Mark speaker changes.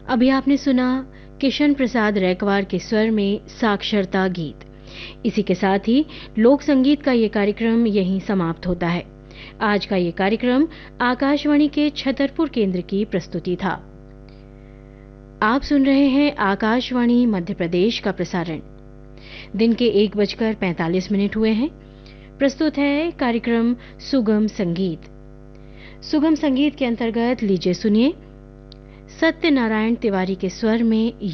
Speaker 1: अभी आपने सुना किशन प्रसाद रैकवार के स्वर में साक्षरता गीत। इसी के साथ ही लोक संगीत का ये कार्यक्रम यहीं समाप्त होता है। आज का ये कार्यक्रम आकाशवाणी के छतरपुर केंद्र की प्रस्तुति था। आप सुन रहे हैं आकाशवाणी मध्य प्रदेश का प्रसारण। दिन के 1:45 हुए हैं। प्रस्तुत है कार्यक्रम सुगम संगीत। सुगम संगीत के अंतर्गत लीजिए सुनिए सत्यनारायण तिवारी के स्वर में